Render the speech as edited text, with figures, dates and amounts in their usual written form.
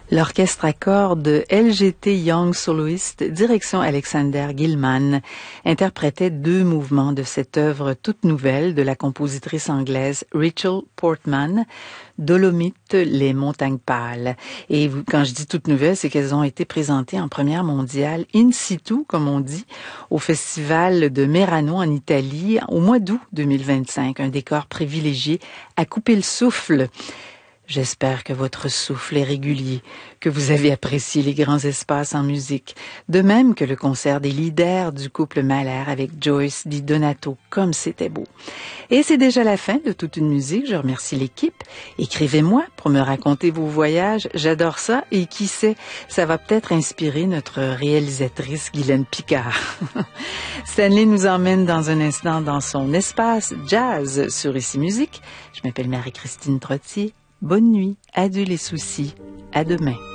L'orchestre à cordes LGT Young Soloist, direction Alexander Gilman, interprétait deux mouvements de cette œuvre toute nouvelle de la compositrice anglaise Rachel Portman, Dolomites, les montagnes pâles. Et quand je dis toute nouvelle, c'est qu'elles ont été présentées en première mondiale in situ, comme on dit, au festival de Merano en Italie au mois d'août 2025. Un décor privilégié à couper le souffle. J'espère que votre souffle est régulier, que vous avez apprécié les grands espaces en musique, de même que le concert des leaders du couple Mahler avec Joyce Di Donato, comme c'était beau. Et c'est déjà la fin de Toute une musique, je remercie l'équipe. Écrivez-moi pour me raconter vos voyages, j'adore ça, et qui sait, ça va peut-être inspirer notre réalisatrice Guylaine Picard. Stanley nous emmène dans un instant dans son espace jazz sur Ici Musique. Je m'appelle Marie-Christine Trottier. Bonne nuit, adieu les soucis, à demain.